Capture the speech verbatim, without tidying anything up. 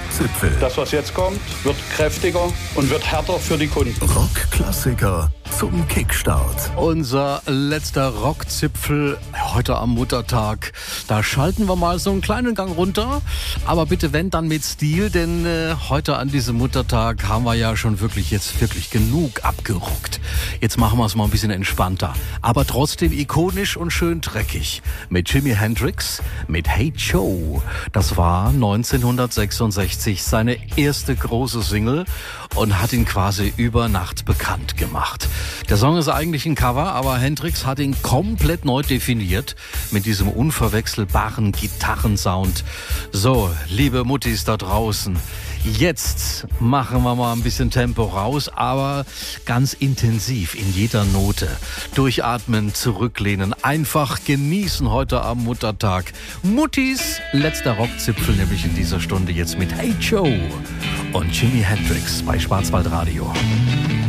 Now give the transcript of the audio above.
Rockzipfel. Das, was jetzt kommt, wird kräftiger und wird härter für die Kunden. Rockklassiker zum Kickstart. Unser letzter Rockzipfel heute am Muttertag. Da schalten wir mal so einen kleinen Gang runter. Aber bitte wenn, dann mit Stil, denn äh, heute an diesem Muttertag haben wir ja schon wirklich jetzt wirklich genug abgeruckt. Jetzt machen wir es mal ein bisschen entspannter. Aber trotzdem ikonisch und schön dreckig. Mit Jimi Hendrix, mit Hey Joe. Das war neunzehnhundertsechsundsechzig seine erste große Single und hat ihn quasi über Nacht bekannt gemacht. Der Song ist eigentlich ein Cover, aber Hendrix hat ihn komplett neu definiert mit diesem unverwechselbaren Gitarrensound. So, liebe Muttis da draußen, jetzt machen wir mal ein bisschen Tempo raus, aber ganz intensiv in jeder Note. Durchatmen, zurücklehnen, einfach genießen heute am Muttertag. Muttis letzter Rockzipfel nämlich in dieser Stunde jetzt mit Hey Joe und Jimi Hendrix bei Schwarzwaldradio.